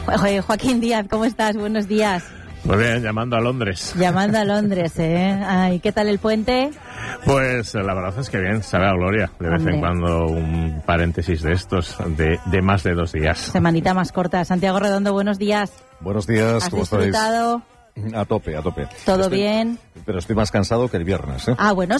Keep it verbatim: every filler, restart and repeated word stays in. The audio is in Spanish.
Oye, Joaquín Díaz, ¿cómo estás? Buenos días. Pues bien, llamando a Londres. Llamando a Londres, ¿eh? Ay, ¿qué tal el puente? Pues la verdad es que bien, sabe a gloria. De vez Hombre. en cuando un paréntesis de estos, de, de más de dos días. Semanita más corta. Santiago Redondo, buenos días. Buenos días, ¿Has ¿cómo estáis? disfrutado? A tope, a tope. ¿Todo Estoy- bien? Pero estoy más cansado que el viernes, ¿eh? Ah, bueno,